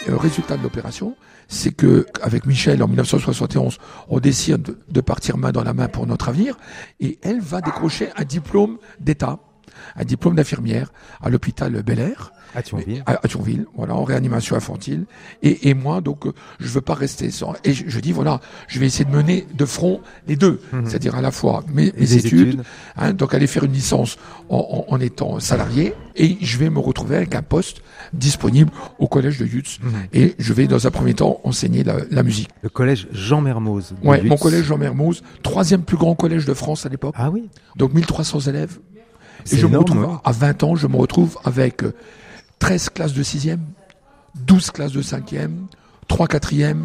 résultat de l'opération, c'est que avec Michel, en 1971, on décide de partir main dans la main pour notre avenir, et elle va décrocher un diplôme d'État, un diplôme d'infirmière à l'hôpital Bel Air. À Thionville. À Thionville, voilà, en réanimation infantile. Et moi, donc, je veux pas rester sans. Et je dis, voilà, je vais essayer de mener de front les deux. C'est-à-dire à la fois mes études, donc aller faire une licence en étant salarié, et je vais me retrouver avec un poste disponible au collège de Yutz. Et je vais, dans un premier temps, enseigner la musique. Le collège Jean Mermoz. Ouais, mon collège Jean Mermoz, 3e plus grand collège de France à l'époque. Ah oui. Donc 1300 élèves. C'est et je énorme, me retrouve, à 20 ans, je me retrouve avec 13 classes de 6e, 12 classes de 5e, 3 4e,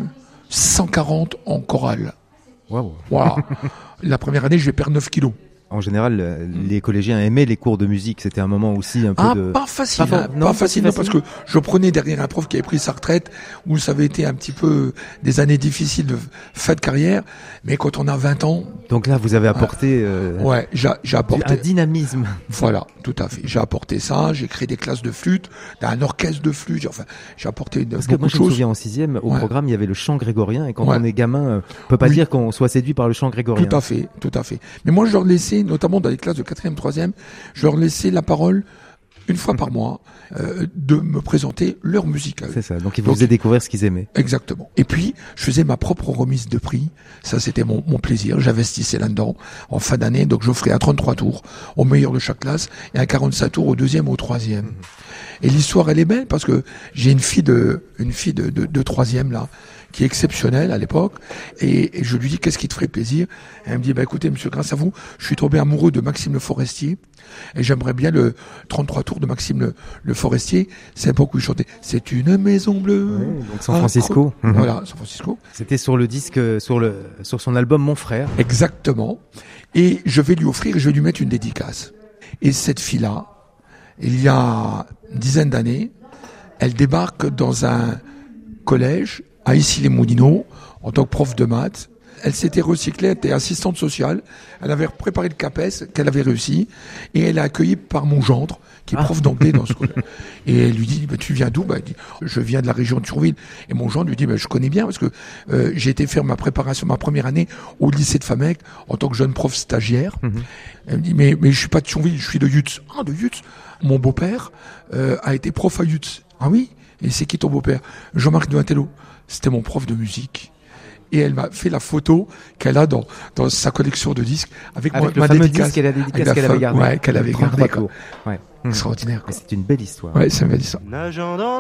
140 en chorale. Waouh. Voilà. La première année, je vais perdre 9 kilos. En général, les collégiens aimaient les cours de musique. C'était un moment aussi un peu de... Pas facile, pas facile, parce que je prenais derrière un prof qui avait pris sa retraite, où ça avait été un petit peu des années difficiles de fin de carrière, mais quand on a 20 ans... Donc là, vous avez apporté... ouais, j'ai apporté... Un dynamisme. Voilà, tout à fait. J'ai apporté ça, j'ai créé des classes de flûte, un orchestre de flûte, enfin, j'ai apporté beaucoup de choses. Parce que moi, je me souviens en 6e, au programme, il y avait le chant grégorien, et quand on est gamin, on peut pas dire qu'on soit séduit par le chant grégorien. Tout à fait, tout à fait. Mais moi, je leur laissais, notamment dans les classes de 4e, 3e, je leur laissais la parole une fois par mois de me présenter leur musique. C'est ça, donc ils vous faisaient découvrir ce qu'ils aimaient. Exactement. Et puis, je faisais ma propre remise de prix. Ça, c'était mon plaisir. J'investissais là-dedans en fin d'année. Donc, j'offrais un 33 tours au meilleur de chaque classe et un 45 tours au 2e ou au 3e. Et l'histoire, elle est belle parce que j'ai une fille de 3e, là, qui est exceptionnelle à l'époque, et je lui dis qu'est-ce qui te ferait plaisir. Et elle me dit écoutez monsieur, grâce à vous, je suis tombé amoureux de Maxime Le Forestier, et j'aimerais bien le 33 tours de Maxime Le Forestier. C'est l'époque où il chantait C'est une maison bleue. Oui, donc San Francisco. Voilà, San Francisco. C'était sur le disque, sur son album Mon Frère. Exactement. Et je vais lui offrir, je vais lui mettre une dédicace. Et cette fille-là, il y a une dizaine d'années, elle débarque dans un collège à Issy-les-Moulineaux, en tant que prof de maths. Elle s'était recyclée, elle était assistante sociale. Elle avait préparé le CAPES, qu'elle avait réussi. Et elle est accueillie par mon gendre, qui est prof d'anglais dans ce collège. Et elle lui dit, tu viens d'où? Elle dit, je viens de la région de Thionville. Et mon gendre lui dit, je connais bien, parce que j'ai été faire ma préparation, ma première année au lycée de Famec, en tant que jeune prof stagiaire. Elle me dit, mais je suis pas de Thionville, je suis de Yutz. Ah, de Yutz. Mon beau-père a été prof à Yutz. Ah oui? Et c'est qui ton beau-père? Jean-Marc Duatello. C'était mon prof de musique. Et elle m'a fait la photo qu'elle a dans sa collection de disques avec le ma fameux dédicace. Disque et la dédicace qu'elle avait gardée. Ouais, qu'elle avait gardée. Ouais. Extraordinaire. C'est une belle histoire. Ouais, c'est une belle histoire. Nageant dans